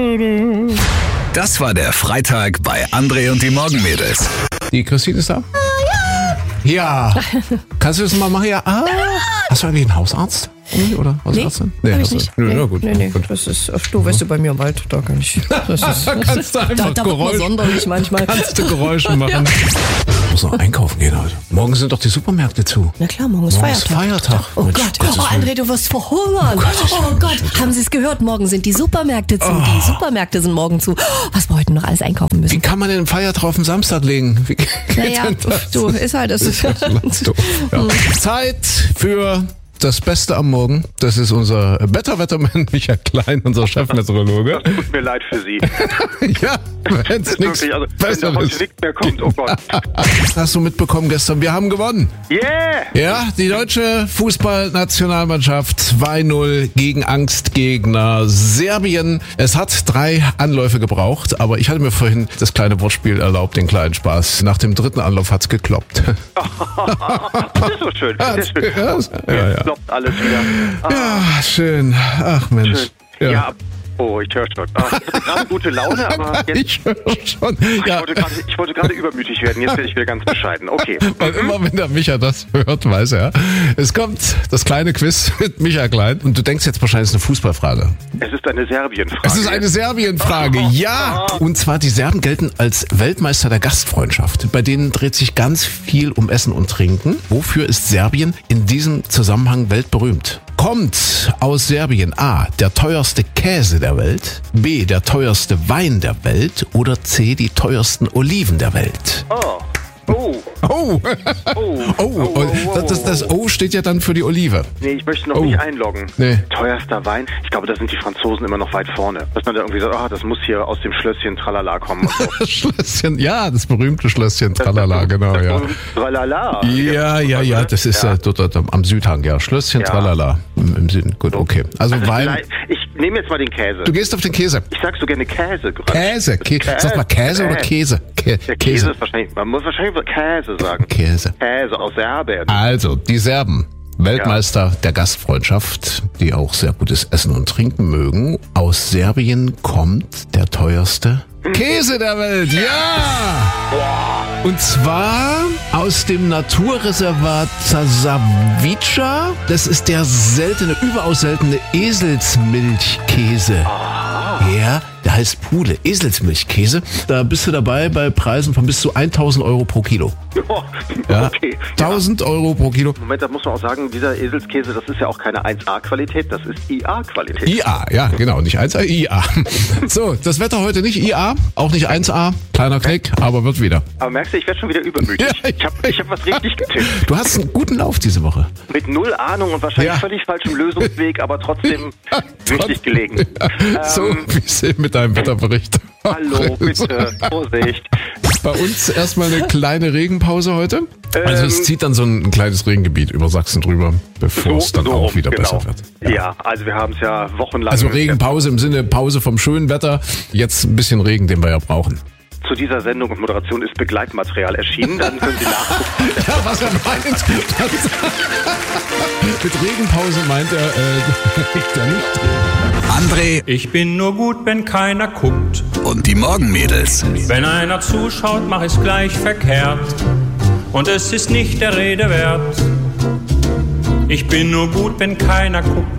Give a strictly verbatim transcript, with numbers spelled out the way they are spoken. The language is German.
Das war der Freitag bei André und die Morgenmädels. Die Christine ist da? Ja. Kannst du das mal machen? Ja. Ah. Hast du eigentlich einen Hausarzt? Oder Hausärztin? Nee, nee, hast nicht. du. Nee, Nee, ja, gut. nee, nee. gut. Das ist, du weißt du, bei mir im Wald, da kann ich. Das ist, Da kannst du einfach da, da wird man Geräusch- sonderlich manchmal. Kannst du Geräusche machen. Ich muss noch einkaufen gehen heute. Morgen sind doch die Supermärkte zu. Na klar, morgen ist Morgen ist Feiertag. Feiertag. Oh Mensch, Gott, Gottes oh Willen. André, du wirst verhungern. Oh Gott, Oh Gott, haben Sie es gehört? Morgen sind die Supermärkte zu. Die Supermärkte sind morgen zu. Was wir heute noch alles einkaufen Wie müssen. kann man den Feiertag auf den Samstag legen? Wie geht Naja, denn das? du, ist halt das. Doof, ja. Zeit für das Beste am Morgen. Das ist unser Wetterwettermann Michael Klein, unser Chefmeteorologe. Tut mir leid für Sie. Ja, wenn es nichts Wirklich, also, wenn da heute Besseres. nichts mehr kommt, oh Gott. Hast du mitbekommen gestern? Wir haben gewonnen. Yeah! Ja, die deutsche Fußballnationalmannschaft zwei null gegen Angstgegner Serbien. Es hat drei Anläufe gebraucht, aber ich hatte mir vorhin das kleine Wortspiel erlaubt, den kleinen Spaß. Nach dem dritten Anlauf hat's gekloppt. Das ist so schön. Sehr schön. Ja, ja, ja. Kloppt alles wieder. Ah, Ja, schön. Ach Mensch. schön. Ja. Oh, ich höre schon. Ah, ich hatte gerade gute Laune, aber jetzt... Ich höre schon. Ich Ja, wollte gerade- ich wollte gerade übermütig werden, jetzt werde ich wieder ganz bescheiden. Okay. weil immer wenn der Micha das hört, weiß er. Es kommt das kleine Quiz mit Micha Klein. Und du denkst jetzt wahrscheinlich, es ist eine Fußballfrage. Es ist eine Serbien-Frage. Es ist eine Serbien-Frage, ja. Und zwar, die Serben gelten als Weltmeister der Gastfreundschaft. Bei denen dreht sich ganz viel um Essen und Trinken. Wofür ist Serbien in diesem Zusammenhang weltberühmt? Kommt aus Serbien A, der teuerste Käse der Welt, B, der teuerste Wein der Welt oder C, die teuersten Oliven der Welt? Oh. Oh. Oh, Oh. oh, und das, das, das O steht ja dann für die Olive. Nee, ich möchte noch Oh. nicht einloggen. Nee. Teuerster Wein? Ich glaube, da sind die Franzosen immer noch weit vorne. Dass man da irgendwie sagt, ah, das muss hier aus dem Schlösschen Tralala kommen. Und so. Das Schlösschen, ja, das berühmte Schlösschen Tralala, genau, Das- ja. Tralala. Ja, ja, ja, das ist ja. dort, dort am Südhang, ja. Schlösschen Ja. Tralala im, im Süden. Gut, okay. Also Also Wein. vielleicht- Ich nehme jetzt mal den Käse. Du gehst auf den Käse. Ich sag so gerne Käse gerade. Käse. Kä Sag mal Käse oder Käse? Kä Der Käse Käse. ist wahrscheinlich, man muss wahrscheinlich Käse sagen. Käse. Käse aus Serbien. Also, die Serben. Weltmeister der Gastfreundschaft, die auch sehr gutes Essen und Trinken mögen. Aus Serbien kommt der teuerste Käse der Welt. Ja! Und zwar aus dem Naturreservat Zasavica. Das ist der seltene, überaus seltene Eselsmilchkäse. Ja, der heißt Pule, Eselsmilchkäse. Da bist du dabei bei Preisen von bis zu tausend Euro pro Kilo. Oh, Ja, okay. tausend Euro pro Kilo. Moment, da muss man auch sagen, dieser Eselskäse, das ist ja auch keine eins A Qualität, das ist I A Qualität. I A, ja, genau, nicht eins A, I A. So, das Wetter heute nicht I A, auch nicht eins A, kleiner Knick, aber wird wieder. Aber merkst du, ich werde schon wieder übermütig. Ja, ich habe ich hab was richtig getippt. Du hast einen guten Lauf diese Woche. Mit null Ahnung und wahrscheinlich Ja. völlig falschem Lösungsweg, aber trotzdem richtig gelegen. So, Ähm, wie es mit deinem Wetterbericht. Hallo, bitte, Vorsicht. Bei uns erstmal eine kleine Regenpause heute. Also es Ähm, zieht dann so ein kleines Regengebiet über Sachsen drüber, bevor es dann auch rum, wieder genau. besser wird. Ja. also wir haben es ja wochenlang... Also Regenpause im Sinne Pause vom schönen Wetter. Jetzt ein bisschen Regen, den wir ja brauchen. Zu dieser Sendung und Moderation ist Begleitmaterial erschienen, dann können Sie nachgucken. Ja, was er meint. Das, mit Regenpause meint er, äh, liegt er nicht. André Ich bin nur gut, wenn keiner guckt. und die Morgenmädels. Wenn einer zuschaut, mach ich's gleich verkehrt. Und es ist nicht der Rede wert. Ich bin nur gut, wenn keiner guckt.